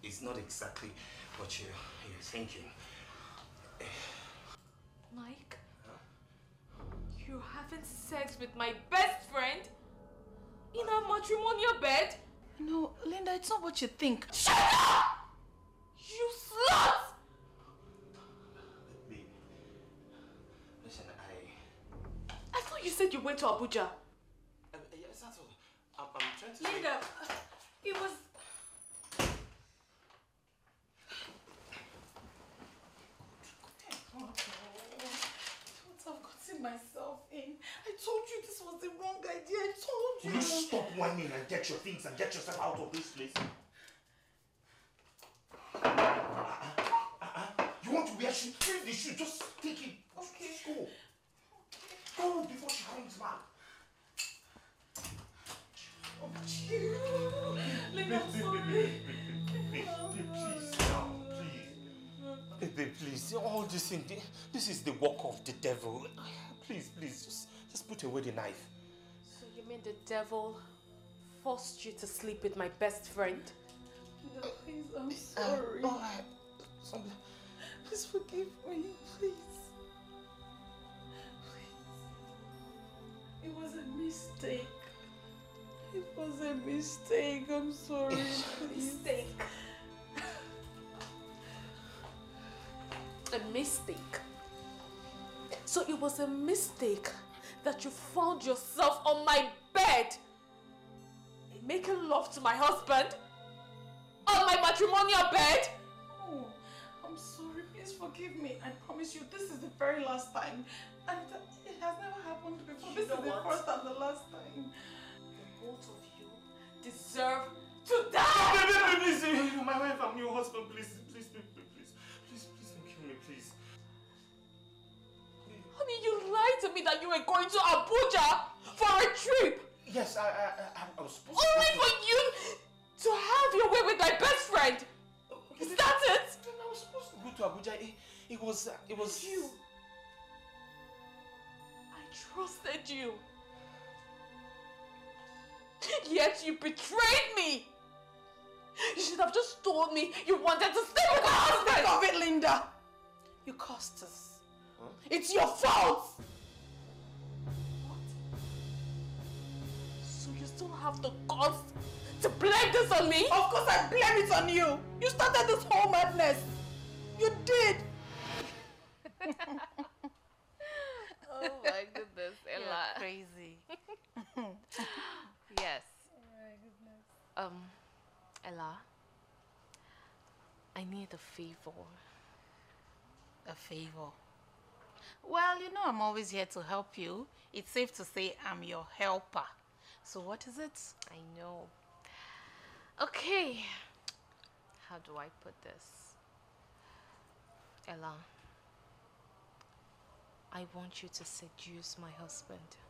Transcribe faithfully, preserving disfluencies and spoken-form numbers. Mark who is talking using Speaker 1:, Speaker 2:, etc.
Speaker 1: it's not exactly what you, you're thinking.
Speaker 2: Mike? Huh? You're having sex with my best friend? In a matrimonial bed?
Speaker 3: No, Linda, it's not what you think.
Speaker 2: Shut up! You slut!
Speaker 1: Babe, listen, I...
Speaker 2: I thought you said you went to Abuja.
Speaker 1: Uh, yes, that's all. I'm, I'm trying to
Speaker 2: Linda,
Speaker 1: say...
Speaker 2: it was... What I've gotten myself in. I told you this was the wrong idea. I told you.
Speaker 1: Will you stop whining and get your things and get yourself out of this place? Uh-uh. Uh-uh. You want to wear shoes? Leave the shoe. Just take it.
Speaker 2: Okay.
Speaker 1: Just go. Go before she comes back.
Speaker 2: Oh, you. Linda, I'm sorry.
Speaker 1: Please, now, please. Baby, please, all this thing, this is the work of the devil. Please, please, just, just put away the knife.
Speaker 2: So you mean the devil forced you to sleep with my best friend? No, please, I'm sorry.
Speaker 1: Uh, oh,
Speaker 2: please forgive me, please. Please. It was a mistake. It was a mistake. I'm sorry. Mistake. A mistake. So it was a mistake that you found yourself on my bed, making love to my husband on my matrimonial bed. Oh, I'm sorry. Please forgive me. I promise you, this is the very last time, and it has never happened before. You this is the first and the last time. The both of you deserve to die.
Speaker 1: Please, please, please, my wife and your husband, please, please, please, please, please, please don't kill me, please.
Speaker 2: Honey, you lied to me that you were going to Abuja for a trip.
Speaker 1: Yes, I, I, I, I was supposed
Speaker 2: Only
Speaker 1: to.
Speaker 2: Only for you to have your way with my best friend. Is that it?
Speaker 1: I was supposed to go to Abuja. It, it was, it was
Speaker 2: you. I trusted you. Yet you betrayed me. You should have just told me you wanted to stay with my husband. Think of it, Linda. You cost us. Huh? It's your fault. What? So you still have the guts to blame this on me? Of course I blame it on you. You started this whole madness. You did.
Speaker 4: Oh my goodness, Ella.
Speaker 3: You're crazy.
Speaker 4: Yes.
Speaker 3: Oh my goodness.
Speaker 4: Um, Ella, I need a favor.
Speaker 3: A favor? Well, you know I'm always here to help you. It's safe to say I'm your helper. So what is it?
Speaker 4: I know. Okay. How do I put this? Ella, I want you to seduce my husband.